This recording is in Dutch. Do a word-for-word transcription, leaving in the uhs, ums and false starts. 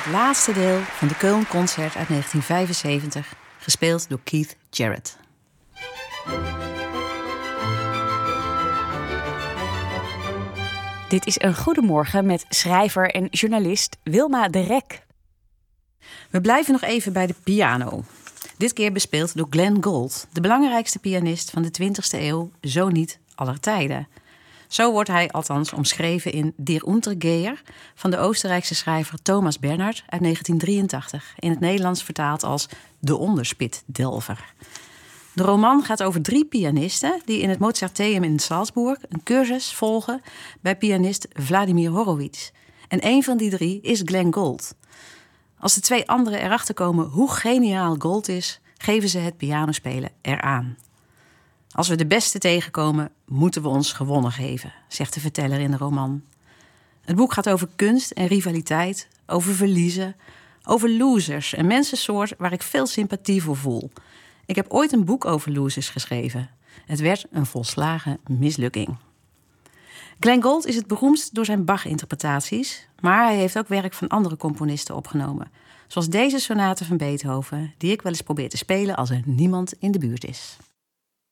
laatste deel van de Köln Concert uit negentien vijfenzeventig, gespeeld door Keith Jarrett. Dit is een Goedemorgen met schrijver en journalist Wilma de Rek. We blijven nog even bij de piano. Dit keer bespeeld door Glenn Gould, de belangrijkste pianist van de twintigste eeuw, zo niet aller tijden. Zo wordt hij althans omschreven in Der Untergeher van de Oostenrijkse schrijver Thomas Bernhard uit negentien drieëntachtig, in het Nederlands vertaald als De Onderspitdelver. De roman gaat over drie pianisten die in het Mozarteum in Salzburg een cursus volgen bij pianist Vladimir Horowitz. En een van die drie is Glenn Gould. Als de twee anderen erachter komen hoe geniaal Gould is, geven ze het pianospelen eraan. Als we de beste tegenkomen, moeten we ons gewonnen geven, zegt de verteller in de roman. Het boek gaat over kunst en rivaliteit, over verliezen, over losers, een mensensoort waar ik veel sympathie voor voel. Ik heb ooit een boek over losers geschreven. Het werd een volslagen mislukking. Glenn Gould is het beroemdst door zijn Bach-interpretaties, maar hij heeft ook werk van andere componisten opgenomen. Zoals deze sonate van Beethoven, die ik wel eens probeer te spelen als er niemand in de buurt is.